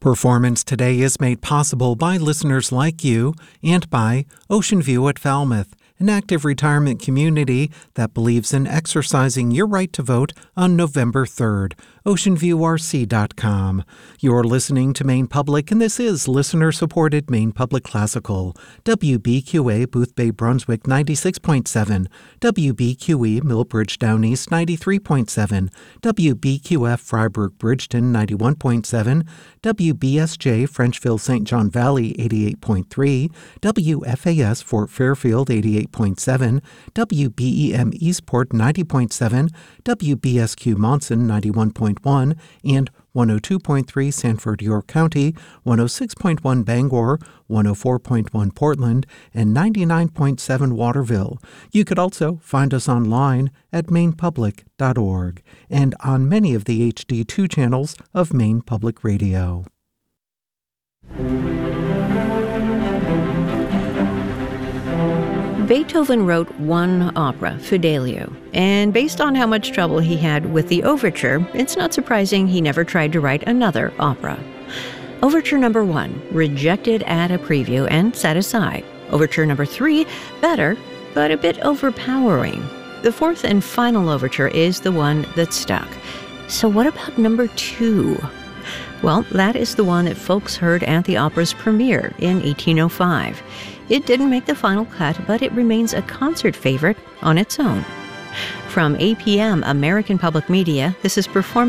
Performance today is made possible by listeners like you and by Ocean View at Falmouth, an active retirement community that believes in exercising your right to vote on November 3rd. OceanViewRC.com. You're listening to Maine Public, and this is listener-supported Maine Public Classical. WBQA Boothbay Brunswick 96.7, WBQE Millbridge Down East 93.7, WBQF Freiburg Bridgeton 91.7, WBSJ Frenchville St. John Valley 88.3, WFAS Fort Fairfield 88.7, WBEM Eastport 90.7, WBSQ Monson 91.1, and 102.3 Sanford, York County, 106.1 Bangor, 104.1 Portland, and 99.7 Waterville. You could also find us online at mainepublic.org and on many of the HD2 channels of Maine Public Radio. Beethoven wrote one opera, Fidelio, and based on how much trouble he had with the overture, it's not surprising he never tried to write another opera. Overture number 1, rejected at a preview and set aside. Overture number 3, better, but a bit overpowering. The fourth and final overture is the one that stuck. So what about number 2? Well, that is the one that folks heard at the opera's premiere in 1805. It didn't make the final cut, but it remains a concert favorite on its own. From APM American Public Media, this is Performance